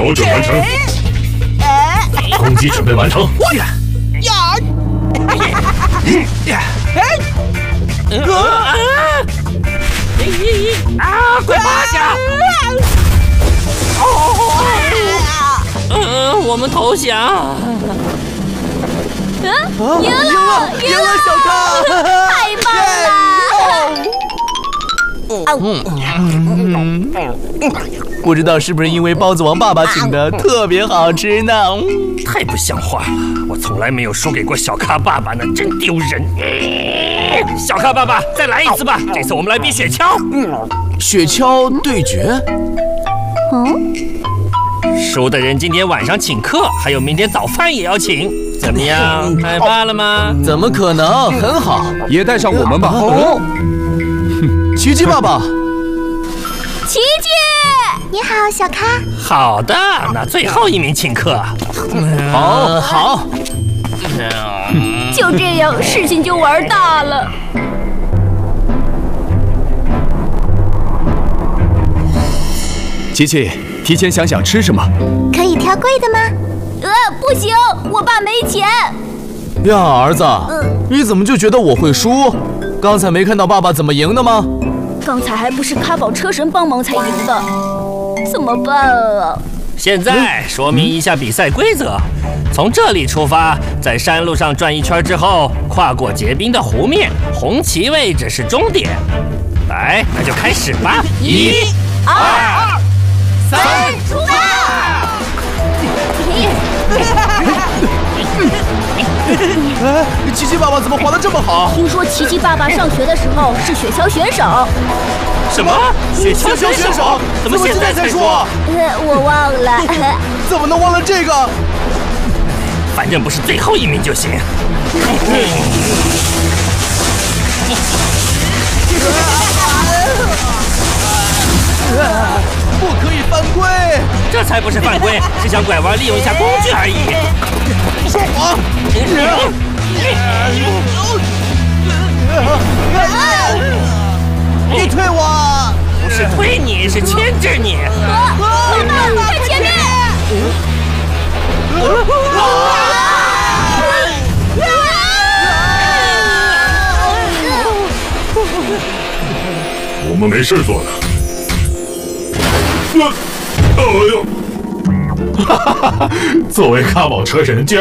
瞄准完成。攻击准备完成。 快趴下！我们投降。 赢了，小咖！ 太棒了！ 不知道是不是因为包子王爸爸请的特别好吃呢？ 太不像话了！我从来没有输给过小咖爸爸呢，真丢人！小咖爸爸，再来一次吧！这次我们来比雪橇。 雪橇对决？ 输的人今天晚上请客，还有明天早饭也要请。怎么样，害怕了吗？ 怎么可能？很好， 也带上我们吧。 奇迹爸爸， 奇迹，你好，小咖。 好的，那最后一名请客。 好。 就这样，事情就玩大了。 琪琪，提前想想吃什么？ 可以挑贵的吗？不行，我爸没钱。 呀，儿子，你怎么就觉得我会输？刚才没看到爸爸怎么赢的吗？ 刚才还不是咖宝车神帮忙才赢的，怎么办啊？ 现在说明一下比赛规则：从这里出发，在山路上转一圈之后，跨过结冰的湖面，红旗位置是终点。来，那就开始吧！1、2、3，出发！ 奇迹爸爸怎么滑得这么好？ 听说奇迹爸爸上学的时候是雪橇选手。 什么？雪橇选手？怎么现在才说？ 我忘了。 怎么能忘了这个？ 反正不是最后一名就行。 不可以犯规！ 这才不是犯规，是想拐弯利用一下工具而已。 说谎！你推我！ 不是推你，是牵制你。 快慢，看前面！ 我们没事做的。哎呦！作为咖宝车神，竟然